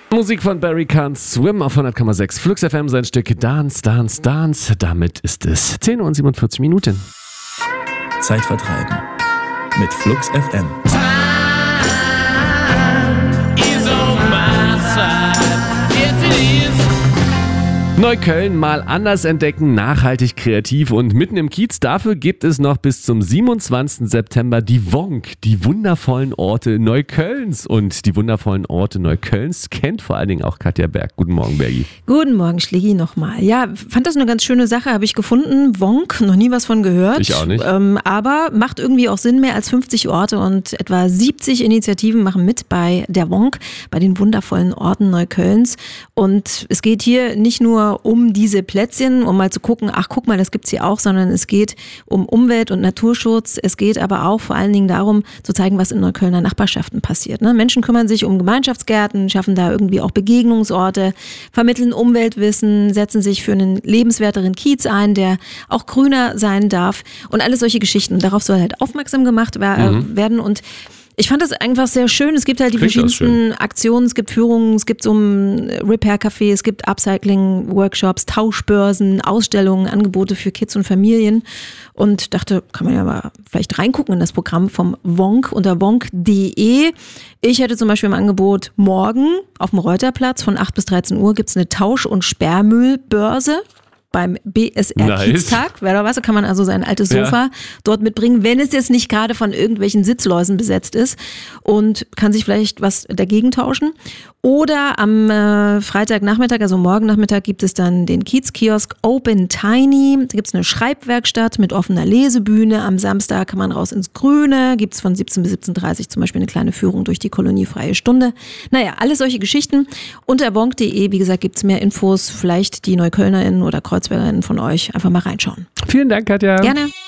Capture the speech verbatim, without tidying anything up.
Musik von Barry Kahns Swim auf hundert Komma sechs Flux F M, sein Stück Dance, Dance, Dance. Damit ist es zehn Uhr und siebenundvierzig Minuten. Zeit vertreiben mit Flux F M. Neukölln mal anders entdecken, nachhaltig, kreativ und mitten im Kiez. Dafür gibt es noch bis zum siebenundzwanzigsten September die Wonk, die wundervollen Orte Neuköllns. Und die wundervollen Orte Neuköllns kennt vor allen Dingen auch Katja Berg. Guten Morgen, Bergi. Guten Morgen, Schliggi nochmal. Ja, fand das eine ganz schöne Sache, habe ich gefunden. Wonk, noch nie was von gehört. Ich auch nicht. Ähm, aber macht irgendwie auch Sinn, mehr als fünfzig Orte und etwa siebzig Initiativen machen mit bei der Wonk, bei den wundervollen Orten Neuköllns. Und es geht hier nicht nur um diese Plätzchen, um mal zu gucken, ach guck mal, das gibt's hier auch, sondern es geht um Umwelt- und Naturschutz. Es geht aber auch vor allen Dingen darum, zu zeigen, was in Neuköllner Nachbarschaften passiert. Ne? Menschen kümmern sich um Gemeinschaftsgärten, schaffen da irgendwie auch Begegnungsorte, vermitteln Umweltwissen, setzen sich für einen lebenswerteren Kiez ein, der auch grüner sein darf und alles solche Geschichten. Und darauf soll halt aufmerksam gemacht mhm. werden und ich fand das einfach sehr schön. Es gibt halt die Klingt verschiedensten Aktionen, es gibt Führungen, es gibt so ein Repair-Café, es gibt Upcycling-Workshops, Tauschbörsen, Ausstellungen, Angebote für Kids und Familien. Und dachte, kann man ja mal vielleicht reingucken in das Programm vom Wonk unter wonk punkt de. Ich hätte zum Beispiel im Angebot morgen auf dem Reuterplatz von acht bis dreizehn Uhr gibt es eine Tausch- und Sperrmüllbörse. Beim B S R-Kieztag, wäre doch was, kann man also sein altes Sofa ja. dort mitbringen, wenn es jetzt nicht gerade von irgendwelchen Sitzläusen besetzt ist und kann sich vielleicht was dagegen tauschen. Oder am äh, Freitagnachmittag, also morgen Nachmittag, gibt es dann den Kiez-Kiosk Open Tiny. Da gibt es eine Schreibwerkstatt mit offener Lesebühne. Am Samstag kann man raus ins Grüne. Gibt es von siebzehn bis siebzehn Uhr dreißig zum Beispiel eine kleine Führung durch die Koloniefreie Stunde. Naja, alles solche Geschichten. Unter wonk punkt de, wie gesagt, gibt es mehr Infos. Vielleicht die NeuköllnerInnen oder KreuzbergerInnen von euch einfach mal reinschauen. Vielen Dank, Katja. Gerne.